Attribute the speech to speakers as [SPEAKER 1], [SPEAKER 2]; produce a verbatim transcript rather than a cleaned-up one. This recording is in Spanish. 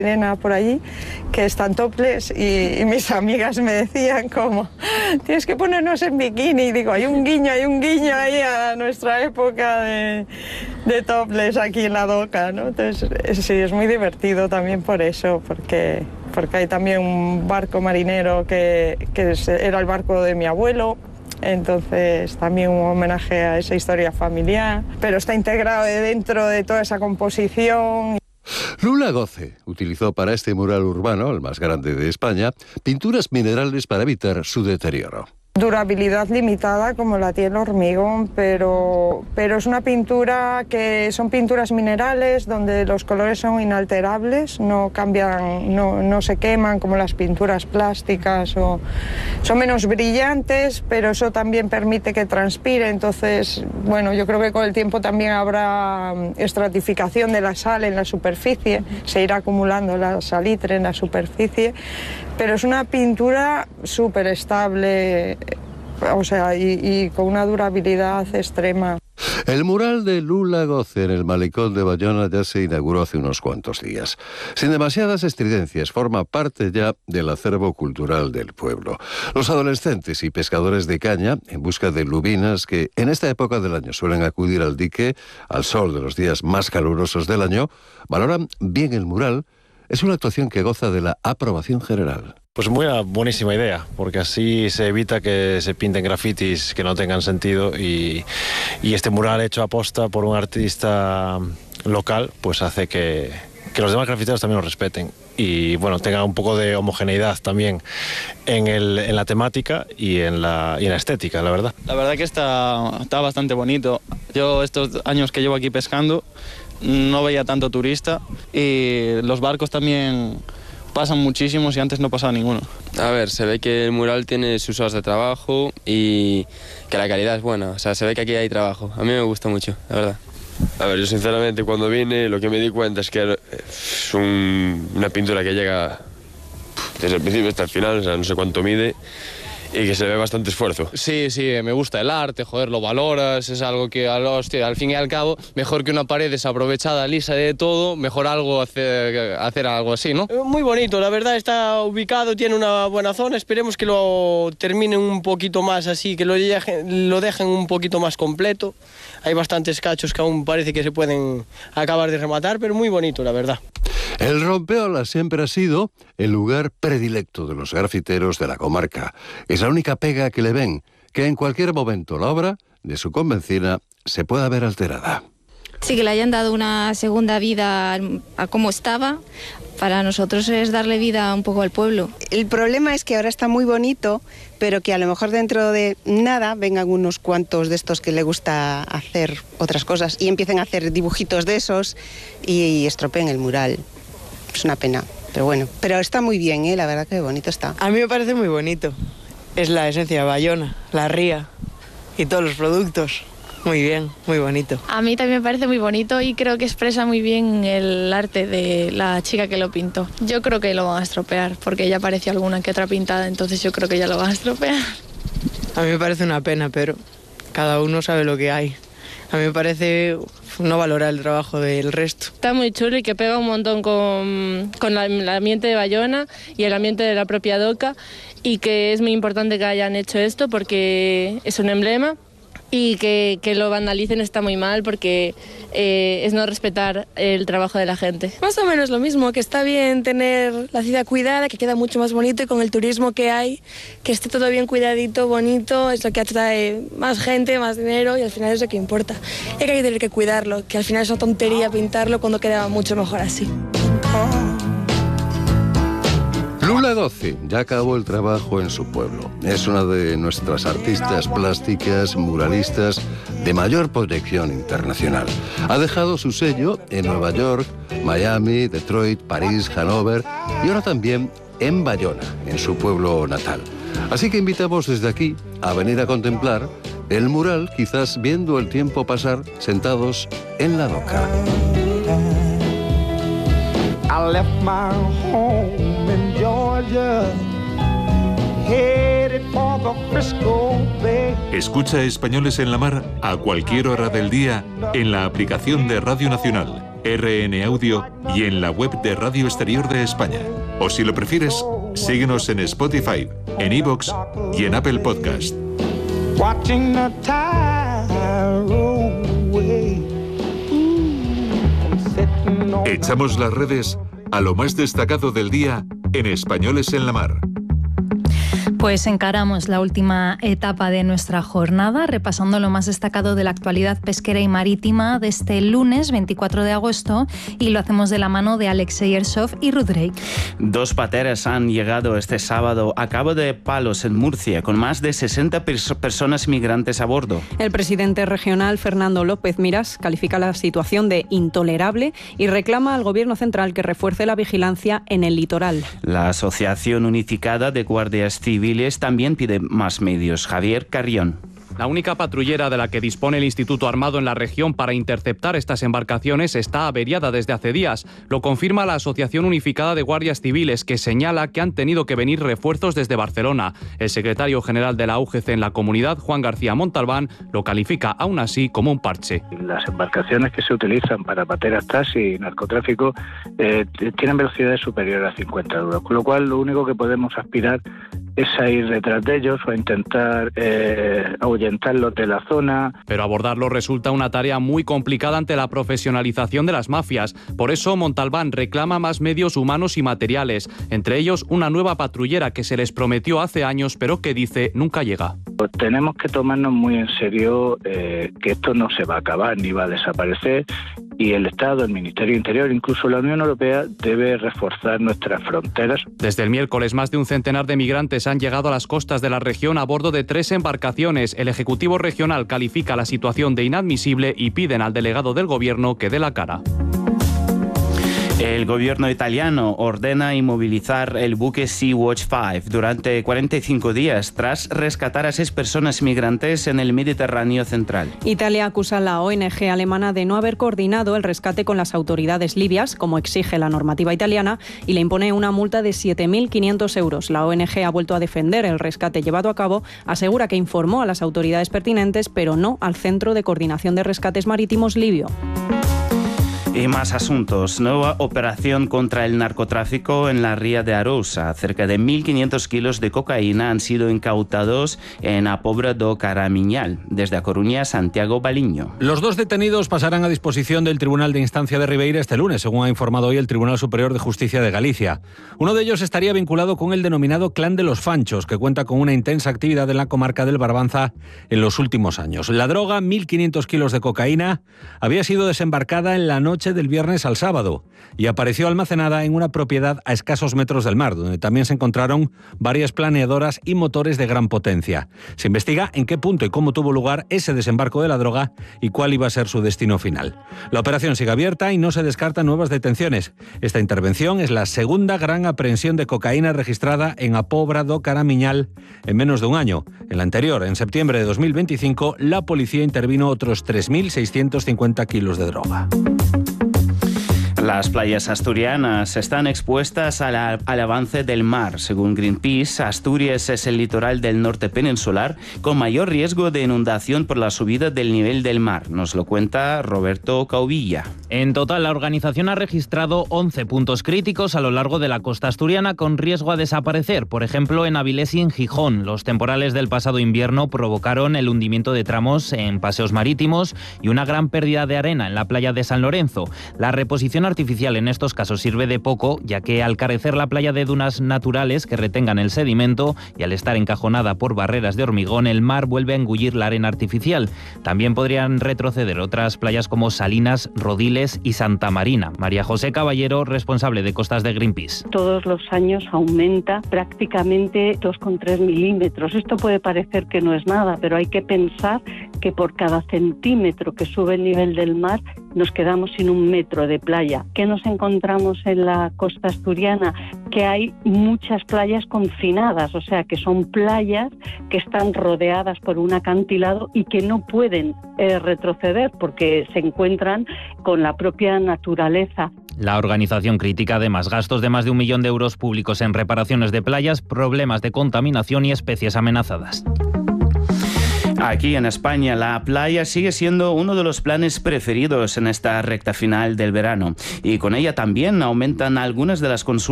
[SPEAKER 1] Elena por allí, que están topless, y, y mis amigas me decían como, tienes que ponernos en bikini, y digo, hay un guiño, hay un guiño ahí a nuestra época de, de topless aquí en la doca, ¿no? Entonces, sí, es muy divertido también por eso, porque, porque hay también un barco marinero que, que era el barco de mi abuelo. Entonces también un homenaje a esa historia familiar, pero está integrado dentro de toda esa composición.
[SPEAKER 2] Lula Goce utilizó para este mural urbano, el más grande de España, pinturas minerales para evitar su deterioro.
[SPEAKER 1] Durabilidad limitada como la tiene el hormigón, pero, pero es una pintura que son pinturas minerales donde los colores son inalterables, no cambian, no, no se queman como las pinturas plásticas, o son menos brillantes, pero eso también permite que transpire. Entonces, bueno, yo creo que con el tiempo también habrá estratificación de la sal en la superficie, se irá acumulando la salitre en la superficie, pero es una pintura súper estable, o sea, y, y con una durabilidad extrema.
[SPEAKER 2] El mural de Lula Goce en el malecón de Bayona ya se inauguró hace unos cuantos días. Sin demasiadas estridencias, forma parte ya del acervo cultural del pueblo. Los adolescentes y pescadores de caña, en busca de lubinas que en esta época del año suelen acudir al dique, al sol de los días más calurosos del año, valoran bien el mural. Es una actuación que goza de la aprobación general.
[SPEAKER 3] Pues muy buenísima idea, porque así se evita que se pinten grafitis que no tengan sentido, y, y este mural hecho a posta por un artista local pues hace que, que los demás grafiteros también lo respeten y bueno, tenga un poco de homogeneidad también en, el, en la temática y en la, y en la estética, la verdad.
[SPEAKER 4] La verdad que está, está bastante bonito. Yo estos años que llevo aquí pescando no veía tanto turista, y los barcos también pasan muchísimos y antes no pasaba ninguno.
[SPEAKER 5] A ver, se ve que el mural tiene sus horas de trabajo y que la calidad es buena. O sea, se ve que aquí hay trabajo. A mí me gusta mucho, la verdad.
[SPEAKER 6] A ver, yo sinceramente cuando vine lo que me di cuenta es que es un, una pintura que llega desde el principio hasta el final, o sea, no sé cuánto mide, y que se ve bastante esfuerzo.
[SPEAKER 7] Sí, sí, me gusta el arte, joder, lo valoras, es algo que, hostia, al fin y al cabo, mejor que una pared desaprovechada, lisa de todo, mejor algo hacer, hacer algo así, ¿no?
[SPEAKER 8] Muy bonito, la verdad está ubicado, tiene una buena zona, esperemos que lo terminen un poquito más así, que lo dejen, lo dejen un poquito más completo. Hay bastantes cachos que aún parece que se pueden acabar de rematar, pero muy bonito, la verdad.
[SPEAKER 2] El Rompeolas siempre ha sido el lugar predilecto de los grafiteros de la comarca. Es la única pega que le ven, que en cualquier momento la obra de su convencina se pueda ver alterada.
[SPEAKER 9] Sí, que le hayan dado una segunda vida a cómo estaba, para nosotros es darle vida un poco al pueblo.
[SPEAKER 10] El problema es que ahora está muy bonito, pero que a lo mejor dentro de nada vengan unos cuantos de estos que le gusta hacer otras cosas y empiecen a hacer dibujitos de esos y estropeen el mural. Es una pena, pero bueno. Pero está muy bien, ¿eh? La verdad que bonito está.
[SPEAKER 8] A mí me parece muy bonito. Es la esencia de Bayona, la ría y todos los productos. Muy bien, muy bonito.
[SPEAKER 9] A mí también me parece muy bonito y creo que expresa muy bien el arte de la chica que lo pintó. Yo creo que lo van a estropear, porque ya apareció alguna que otra pintada, entonces yo creo que ya lo van a estropear.
[SPEAKER 8] A mí me parece una pena, pero cada uno sabe lo que hay. A mí me parece no valorar el trabajo del resto.
[SPEAKER 9] Está muy chulo y que pega un montón con, con la, el ambiente de Bayona y el ambiente de la propia doca, y que es muy importante que hayan hecho esto porque es un emblema. Y que, que lo vandalicen está muy mal, porque eh, es no respetar el trabajo de la gente.
[SPEAKER 11] Más o menos lo mismo, que está bien tener la ciudad cuidada, que queda mucho más bonito, y con el turismo que hay, que esté todo bien cuidadito, bonito, es lo que atrae más gente, más dinero, y al final es lo que importa. Y que hay que tener que cuidarlo, que al final es una tontería pintarlo cuando queda mucho mejor así.
[SPEAKER 2] Lula Goce ya acabó el trabajo en su pueblo. Es una de nuestras artistas plásticas, muralistas de mayor proyección internacional. Ha dejado su sello en Nueva York, Miami, Detroit, París, Hannover y ahora también en Bayona, en su pueblo natal. Así que invitamos desde aquí a venir a contemplar el mural, quizás viendo el tiempo pasar sentados en la doca.
[SPEAKER 12] I left my home in Georgia, headed for the Frisco Bay.
[SPEAKER 13] Escucha Españoles en la Mar a cualquier hora del día en la aplicación de Radio Nacional, R N Audio y en la web de Radio Exterior de España. O si lo prefieres, síguenos en Spotify, en iVoox y en Apple Podcast.
[SPEAKER 12] Watching the tide roll away.
[SPEAKER 13] Echamos las redes a lo más destacado del día en Españoles en la Mar.
[SPEAKER 14] Pues encaramos la última etapa de nuestra jornada, repasando lo más destacado de la actualidad pesquera y marítima de este lunes veinticuatro de agosto, y lo hacemos de la mano de Alexei Ersov y Ruth Drake.
[SPEAKER 15] Dos pateras han llegado este sábado a Cabo de Palos, en Murcia, con más de sesenta pers- personas migrantes a bordo.
[SPEAKER 16] El presidente regional, Fernando López Miras, califica la situación de intolerable y reclama al Gobierno central que refuerce la vigilancia en el litoral.
[SPEAKER 15] La Asociación Unificada de Guardias Civiles también pide más medios. Javier Carrión.
[SPEAKER 17] La única patrullera de la que dispone el Instituto Armado en la región para interceptar estas embarcaciones está averiada desde hace días. Lo confirma la Asociación Unificada de Guardias Civiles, que señala que han tenido que venir refuerzos desde Barcelona. El secretario general de la U G C en la comunidad, Juan García Montalbán, lo califica aún así como un parche.
[SPEAKER 18] Las embarcaciones que se utilizan para pateras taxi y narcotráfico eh, tienen velocidades superiores a cincuenta nudos, con lo cual lo único que podemos aspirar es a ir detrás de ellos o a intentar eh, ahuyentarlos de la zona.
[SPEAKER 17] Pero abordarlo resulta una tarea muy complicada ante la profesionalización de las mafias. Por eso Montalbán reclama más medios humanos y materiales, entre ellos una nueva patrullera que se les prometió hace años, pero que dice nunca llega.
[SPEAKER 18] Pues tenemos que tomarnos muy en serio eh, que esto no se va a acabar ni va a desaparecer, y el Estado, el Ministerio de Interior, incluso la Unión Europea debe reforzar nuestras fronteras.
[SPEAKER 17] Desde el miércoles, más de un centenar de migrantes han llegado a las costas de la región a bordo de tres embarcaciones. El Ejecutivo Regional califica la situación de inadmisible y piden al delegado del Gobierno que dé la cara.
[SPEAKER 15] El gobierno italiano ordena inmovilizar el buque Sea-Watch cinco durante cuarenta y cinco días tras rescatar a seis personas migrantes en el Mediterráneo central.
[SPEAKER 16] Italia acusa a la O N G alemana de no haber coordinado el rescate con las autoridades libias, como exige la normativa italiana, y le impone una multa de siete mil quinientos euros. La O N G ha vuelto a defender el rescate llevado a cabo, asegura que informó a las autoridades pertinentes, pero no al Centro de Coordinación de Rescates Marítimos libio.
[SPEAKER 15] Y más asuntos. Nueva operación contra el narcotráfico en la ría de Arousa. Cerca de mil quinientos kilos de cocaína han sido incautados en a Pobra do Caramiñal. Desde A Coruña, Santiago Baliño.
[SPEAKER 19] Los dos detenidos pasarán a disposición del Tribunal de Instancia de Ribeira este lunes, según ha informado hoy el Tribunal Superior de Justicia de Galicia. Uno de ellos estaría vinculado con el denominado Clan de los Fanchos, que cuenta con una intensa actividad en la comarca del Barbanza en los últimos años. La droga, mil quinientos kilos de cocaína, había sido desembarcada en la noche del viernes al sábado y apareció almacenada en una propiedad a escasos metros del mar, donde también se encontraron varias planeadoras y motores de gran potencia. Se investiga en qué punto y cómo tuvo lugar ese desembarco de la droga y cuál iba a ser su destino final. La operación sigue abierta y no se descartan nuevas detenciones. Esta intervención es la segunda gran aprehensión de cocaína registrada en A Pobra do Caramiñal en menos de un año. En la anterior, en septiembre de dos mil veinticinco, la policía intervino otros tres mil seiscientos cincuenta kilos de droga.
[SPEAKER 15] Las playas asturianas están expuestas a la, al avance del mar. Según Greenpeace, Asturias es el litoral del norte peninsular con mayor riesgo de inundación por la subida del nivel del mar. Nos lo cuenta Roberto Cauvilla.
[SPEAKER 20] En total, la organización ha registrado once puntos críticos a lo largo de la costa asturiana con riesgo a desaparecer. Por ejemplo, en Avilés y en Gijón. Los temporales del pasado invierno provocaron el hundimiento de tramos en paseos marítimos y una gran pérdida de arena en la playa de San Lorenzo. La reposición artificial en estos casos sirve de poco, ya que al carecer la playa de dunas naturales que retengan el sedimento y al estar encajonada por barreras de hormigón, el mar vuelve a engullir la arena artificial. También podrían retroceder otras playas como Salinas, Rodiles y Santa Marina. María José Caballero, responsable de costas de Greenpeace.
[SPEAKER 21] Todos los años aumenta prácticamente dos coma tres milímetros. Esto puede parecer que no es nada, pero hay que pensar que por cada centímetro que sube el nivel del mar nos quedamos sin un metro de playa. ¿Qué nos encontramos en la costa asturiana? Que hay muchas playas confinadas, o sea, que son playas que están rodeadas por un acantilado y que no pueden eh, retroceder porque se encuentran con la propia naturaleza.
[SPEAKER 20] La organización critica además gastos de más de un millón de euros públicos en reparaciones de playas, problemas de contaminación y especies amenazadas.
[SPEAKER 15] Aquí en España, la playa sigue siendo uno de los planes preferidos en esta recta final del verano y con ella también aumentan algunas de las consultas